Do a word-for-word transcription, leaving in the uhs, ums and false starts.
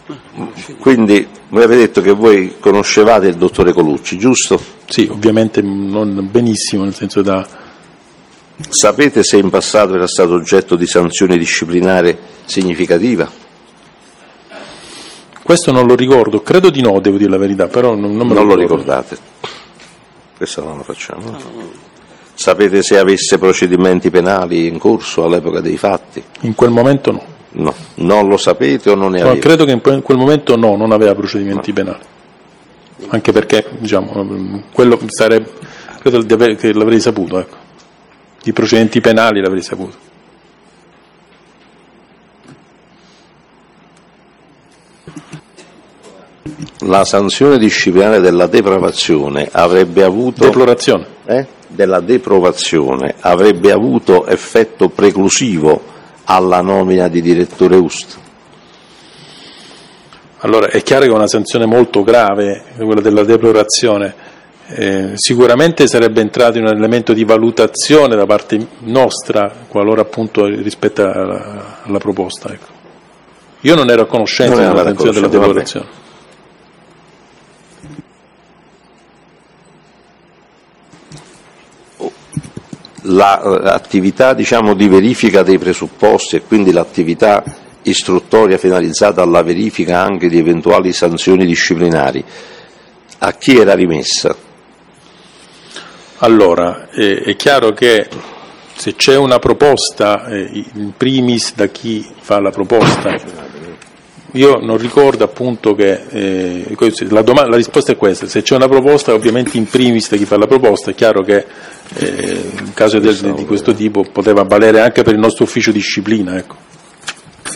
Quindi mi avete detto che voi conoscevate il dottore Colucci, giusto? Sì, ovviamente non benissimo, nel senso da... Sapete se in passato era stato oggetto di sanzione disciplinare significativa? Questo non lo ricordo, credo di no, devo dire la verità, però non, non me Non lo, lo ricordate? Questo non lo facciamo. Sapete se avesse procedimenti penali in corso all'epoca dei fatti? In quel momento no. No, non lo sapete o non ne No, avete? credo che in quel momento no, non aveva procedimenti no. penali. Anche perché, diciamo, quello sarebbe, credo che l'avrei saputo, ecco. I procedimenti penali l'avrei saputo. La sanzione disciplinare della depravazione avrebbe avuto... Deplorazione. Eh? Della deprovazione avrebbe avuto effetto preclusivo alla nomina di direttore U S T? Allora, è chiaro che è una sanzione molto grave, quella della deplorazione. Eh, sicuramente sarebbe entrato in un elemento di valutazione da parte nostra, qualora appunto rispetto alla, alla proposta. Ecco. Io non ero a conoscenza della sanzione della deplorazione. L'attività, diciamo, di verifica dei presupposti e quindi l'attività istruttoria finalizzata alla verifica anche di eventuali sanzioni disciplinari, a chi era rimessa? Allora, eh, è chiaro che se c'è una proposta, eh, in primis da chi fa la proposta, io non ricordo appunto che, eh, la, domanda, la risposta è questa, se c'è una proposta ovviamente in primis da chi fa la proposta, è chiaro che eh, un caso del, di questo tipo poteva valere anche per il nostro ufficio disciplina, ecco.